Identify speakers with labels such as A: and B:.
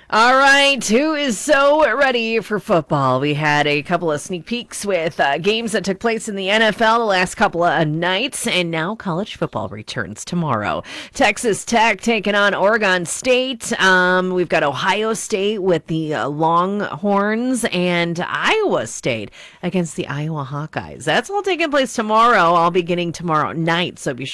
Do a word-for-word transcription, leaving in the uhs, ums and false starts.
A: All right, who is so ready for football? We had a couple of sneak peeks with uh, games that took place in the N F L the last couple of nights, and now college football returns tomorrow. Texas Tech taking on Oregon State. Um, we've got Ohio State with the uh, Longhorns and Iowa State against the Iowa Hawkeyes. That's all taking place tomorrow, all beginning tomorrow night, so be